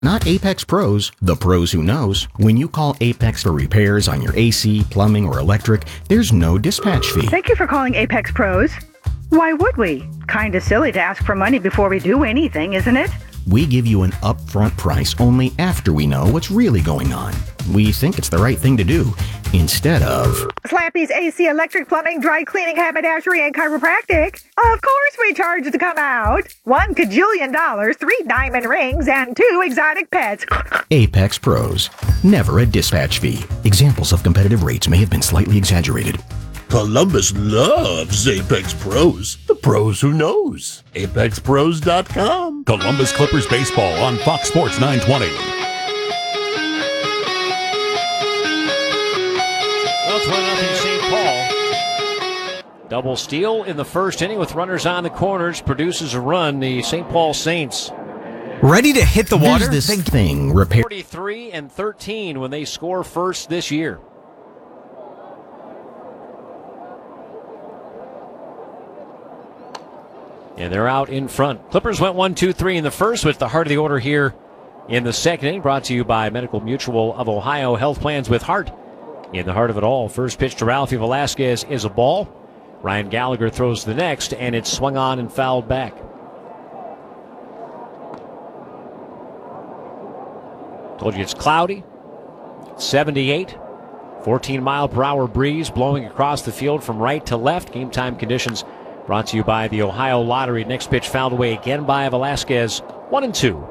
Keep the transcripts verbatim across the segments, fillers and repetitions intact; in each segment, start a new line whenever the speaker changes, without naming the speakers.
Not Apex Pros, the pros who knows. When you call Apex for repairs on your A C, plumbing, or electric, there's no dispatch fee.
Thank you for calling Apex Pros. Why would we? Kinda silly to ask for money before we do anything, isn't it?
We give you an upfront price only after we know what's really going on. We think it's the right thing to do, instead of
Slappy's A C, electric, plumbing, dry cleaning, haberdashery, and chiropractic. Of course we charge to come out. One cajillion dollars, three diamond rings, and two exotic pets.
Apex Pros. Never a dispatch fee. Examples of competitive rates may have been slightly exaggerated.
Columbus loves Apex Pros. The pros who knows. Apex Pros dot com.
Columbus Clippers baseball on Fox Sports nine twenty.
Well, it's one nothing Saint Paul. Double steal in the first inning with runners on the corners. Produces a run. The Saint Paul Saints
ready to hit the water.
There's this thing. Repair.
forty-three and thirteen when they score first this year. And they're out in front. Clippers went one two three in the first, with the heart of the order here in the second inning. Brought to you by Medical Mutual of Ohio. Health plans with heart in the heart of it all. First pitch to Ralphie Velasquez is a ball. Ryan Gallagher throws the next, and it's swung on and fouled back. Told you it's cloudy. seventy-eight. fourteen mile per hour breeze blowing across the field from right to left. Game time conditions brought to you by the Ohio Lottery. Next pitch fouled away again by Velasquez. One and two.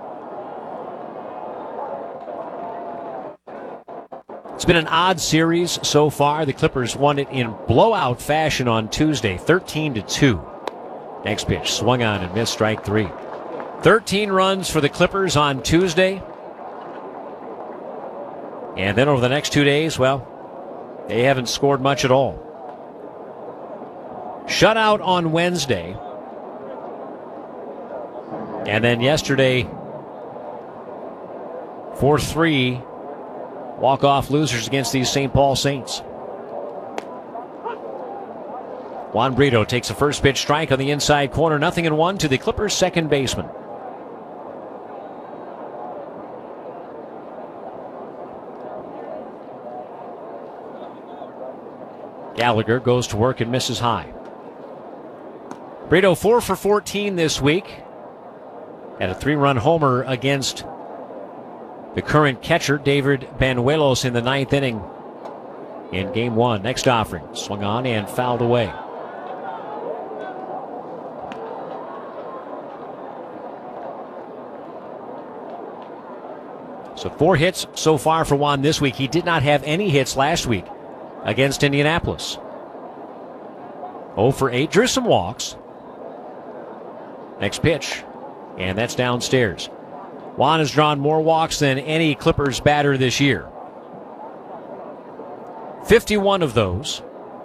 It's been an odd series so far. The Clippers won it in blowout fashion on Tuesday, thirteen to two. Next pitch swung on and missed, strike three. thirteen runs for the Clippers on Tuesday. And then over the next two days, well, they haven't scored much at all. Shutout on Wednesday. And then yesterday, four three walk-off losers against these Saint Paul Saints. Juan Brito takes a first pitch strike on the inside corner. Nothing in one to the Clippers' second baseman. Gallagher goes to work and misses high. Brito four for fourteen this week. Had a three-run homer against the current catcher, David Banuelos, in the ninth inning in game one. Next offering, swung on and fouled away. So four hits so far for Juan this week. He did not have any hits last week against Indianapolis. oh for eight, drew some walks. Next pitch, and that's downstairs. Juan has drawn more walks than any Clippers batter this year. fifty-one of those.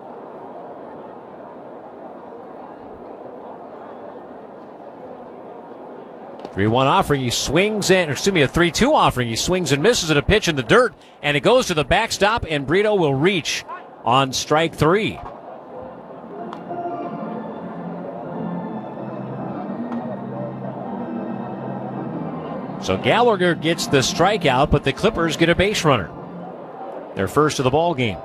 three one offering, he swings in, excuse me, a three two offering. He swings and misses at a pitch in the dirt, and it goes to the backstop, and Brito will reach on strike three. So Gallagher gets the strikeout, but the Clippers get a base runner. Their first of the ball game.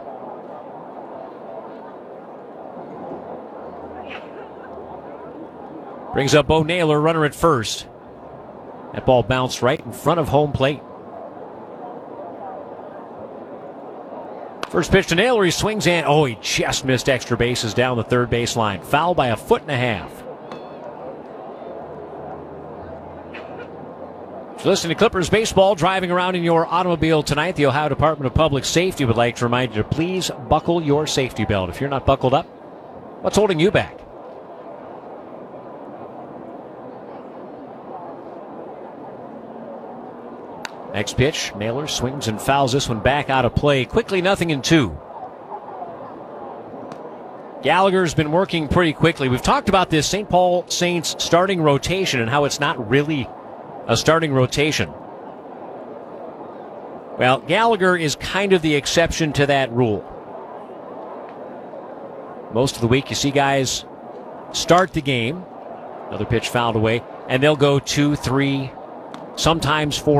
Brings up Bo Naylor, runner at first. That ball bounced right in front of home plate. First pitch to Naylor, he swings and, oh, he just missed extra bases down the third baseline. Foul by a foot and a half. So listen to Clippers baseball. Driving around in your automobile tonight, the Ohio Department of Public Safety would like to remind you to please buckle your safety belt. If you're not buckled up, what's holding you back? Next pitch, Naylor swings and fouls this one back out of play. Quickly, nothing in two. Gallagher's been working pretty quickly. We've talked about this Saint Paul Saints starting rotation and how it's not really a starting rotation. Well, Gallagher is kind of the exception to that rule. Most of the week you see guys start the game. Another pitch fouled away, and they'll go two, three, sometimes for